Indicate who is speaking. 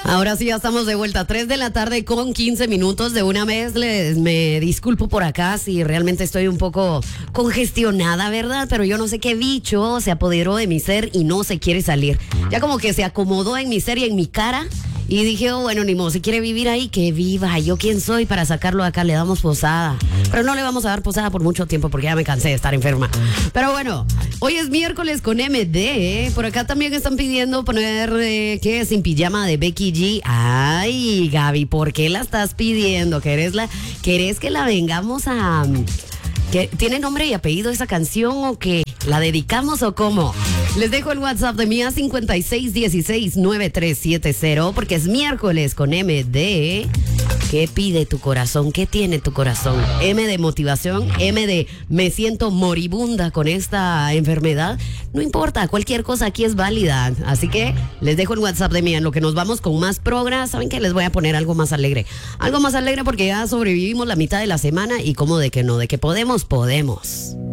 Speaker 1: Ahora sí, ya estamos de vuelta. 3 de la tarde con 15 minutos. De una vez me disculpo por acá si realmente estoy un poco congestionada, ¿verdad? Pero yo no sé qué bicho se apoderó de mi ser y no se quiere salir. Ya como que se acomodó en mi ser y en mi cara. Y dije, oh, bueno, ni modo, si quiere vivir ahí, que viva. ¿Yo quién soy para sacarlo de acá? Le damos posada. Pero no le vamos a dar posada por mucho tiempo porque ya me cansé de estar enferma. Pero bueno, hoy es miércoles con MD, ¿eh? Por acá también están pidiendo poner, ¿qué? Sin pijama de Becky G. Ay, Gaby, ¿por qué la estás pidiendo? ¿Querés que la vengamos a... ¿Tiene nombre y apellido esa canción o qué? ¿La dedicamos o cómo? Les dejo el WhatsApp de mía 56169370 porque es miércoles con MD. ¿Qué pide tu corazón? ¿Qué tiene tu corazón? M de motivación, M de me siento moribunda con esta enfermedad. No importa, cualquier cosa aquí es válida. Así que les dejo el WhatsApp de mía. En lo que nos vamos con más programas, ¿saben qué? Les voy a poner algo más alegre. Algo más alegre porque ya sobrevivimos la mitad de la semana y como de que no, de que podemos.